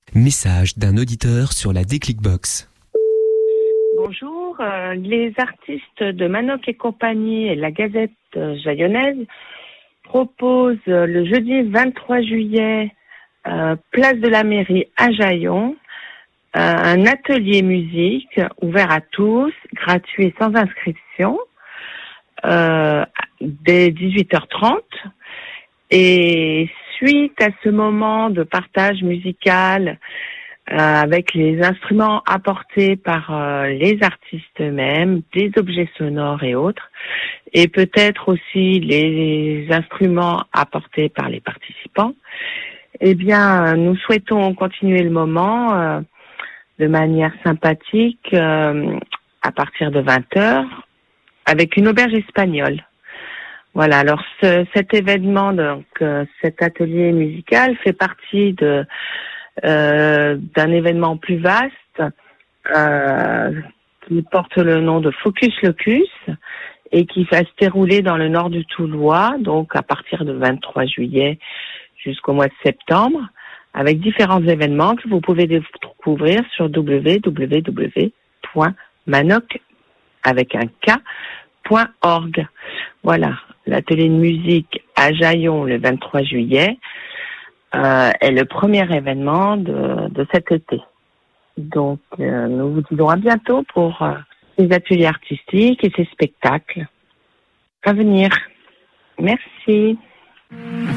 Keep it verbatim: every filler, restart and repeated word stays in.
Message d'un auditeur sur la Déclic Box. Bonjour, euh, les artistes de Manoc et compagnie et la Gazette euh, Jaillonnaise proposent euh, le jeudi vingt-trois juillet, euh, place de la mairie à Jaillon, euh, un atelier musique ouvert à tous, gratuit et sans inscription, euh, dès dix-huit heures trente. Et suite à ce moment de partage musical euh, avec les instruments apportés par euh, les artistes eux-mêmes, des objets sonores et autres, et peut-être aussi les instruments apportés par les participants, eh bien, nous souhaitons continuer le moment euh, de manière sympathique euh, à partir de vingt heures avec une auberge espagnole. Voilà, alors ce, cet événement, donc euh, cet atelier musical fait partie de euh, d'un événement plus vaste euh, qui porte le nom de Focus Locus et qui va se dérouler dans le nord du Toulois, donc à partir du vingt-trois juillet jusqu'au mois de septembre, avec différents événements que vous pouvez découvrir sur w w w point manoc avec un K point org. Voilà, l'atelier de musique à Jaillon le vingt-trois juillet euh, est le premier événement de, de cet été. Donc, euh, nous vous disons à bientôt pour euh, ces ateliers artistiques et ces spectacles à venir. Merci.